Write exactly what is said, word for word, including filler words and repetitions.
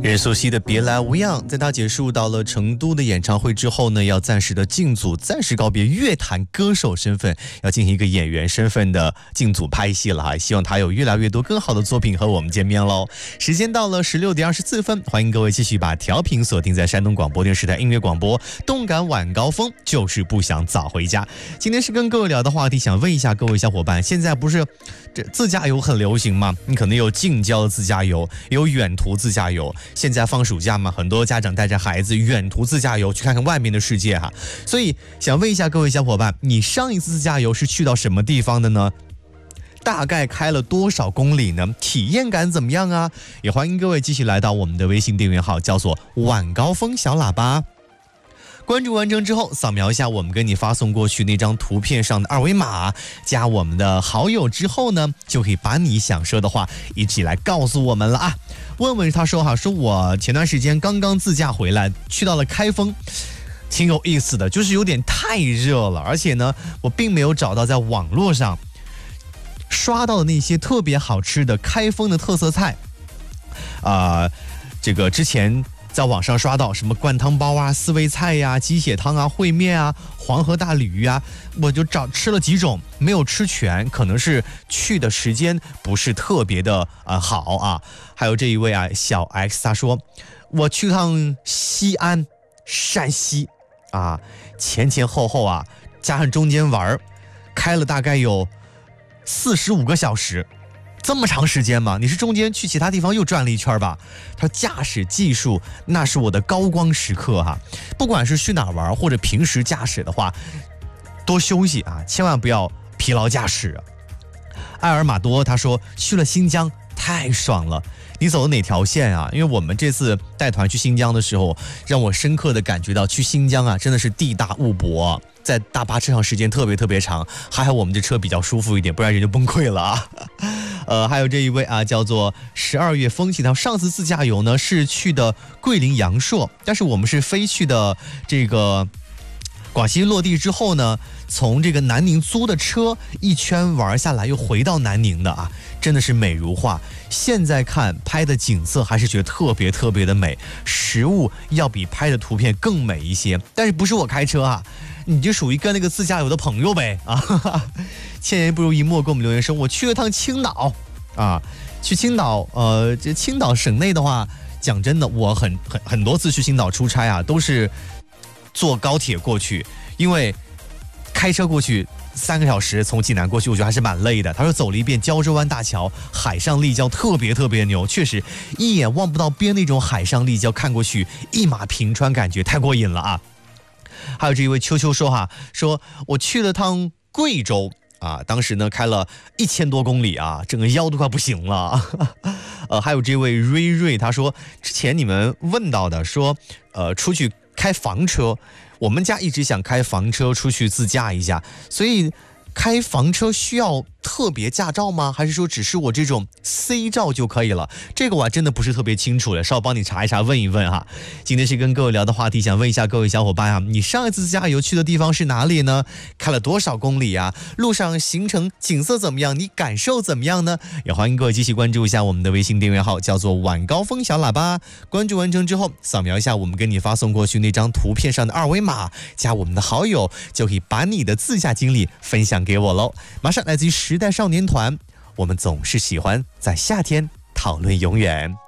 任素汐的《别来无恙》在她结束到了成都的演唱会之后呢，要暂时的进组，暂时告别乐坛歌手身份，要进行一个演员身份的进组拍戏了哈。希望她有越来越多更好的作品和我们见面喽。时间到了十六点二十四分，欢迎各位继续把调频锁定在山东广播电视台音乐广播，动感晚高峰，就是不想早回家。今天是跟各位聊的话题，想问一下各位小伙伴，现在不是这自驾游很流行吗？你可能有近郊的自驾游，有远途自驾游。现在放暑假嘛，很多家长带着孩子远途自驾游去看看外面的世界哈。所以想问一下各位小伙伴，你上一次自驾游是去到什么地方的呢？大概开了多少公里呢？体验感怎么样啊？也欢迎各位继续来到我们的微信订阅号，叫做晚高峰小喇叭。关注完成之后，扫描一下我们给你发送过去那张图片上的二维码，加我们的好友之后呢，就可以把你想说的话一起来告诉我们了啊。问问他说哈，说我前段时间刚刚自驾回来，去到了开封，挺有意思的，就是有点太热了，而且呢，我并没有找到在网络上刷到的那些特别好吃的开封的特色菜，啊、呃，这个之前在网上刷到什么灌汤包啊、四味菜呀、啊、鸡血汤啊、烩面啊、黄河大鲤鱼啊，我就找吃了几种，没有吃全，可能是去的时间不是特别的呃好啊。还有这一位啊，小 X 他说，我去趟西安、陕西啊，前前后后啊，加上中间玩，开了大概有四十五个小时。这么长时间吗？你是中间去其他地方又转了一圈吧？他驾驶技术那是我的高光时刻哈，不管是去哪玩或者平时驾驶的话，多休息啊，千万不要疲劳驾驶。埃尔马多他说去了新疆太爽了。你走的哪条线啊？因为我们这次带团去新疆的时候，让我深刻的感觉到去新疆啊，真的是地大物博，在大巴车上时间特别特别长，还好我们这车比较舒服一点，不然人就崩溃了啊。呃，还有这一位啊，叫做十二月风起，他上次自驾游呢是去的桂林阳朔，但是我们是飞去的这个广西落地之后呢，从这个南宁租的车一圈玩下来，又回到南宁的啊，真的是美如画。现在看拍的景色还是觉得特别特别的美，实物要比拍的图片更美一些。但是不是我开车啊，你就属于跟那个自驾游的朋友呗啊！哈哈，千言不如一默给我们留言说，我去了趟青岛啊，去青岛，呃，这青岛省内的话，讲真的，我很很很多次去青岛出差啊，都是坐高铁过去，因为开车过去三个小时，从济南过去，我觉得还是蛮累的。他说走了一遍胶州湾大桥，海上立交特别特别牛，确实一眼望不到边那种海上立交，看过去一马平川，感觉太过瘾了啊！还有这一位秋秋说哈，说我去了趟贵州啊，当时呢开了一千多公里啊，整个腰都快不行了。呃，还有这位瑞瑞，他说之前你们问到的说，呃，出去开房车。我们家一直想开房车出去自驾一下，所以开房车需要特别驾照吗？还是说只是我这种 C 照就可以了？这个我还真的不是特别清楚了，稍后帮你查一查，问一问哈。今天是跟各位聊的话题，想问一下各位小伙伴啊，你上一次自驾游去的地方是哪里呢？开了多少公里啊？路上行程景色怎么样？你感受怎么样呢？也欢迎各位继续关注一下我们的微信订阅号，叫做晚高峰小喇叭。关注完成之后，扫描一下我们给你发送过去那张图片上的二维码，加我们的好友，就可以把你的自驾经历分享给我喽。马上来自于时代少年团，我们总是喜欢在夏天讨论永远。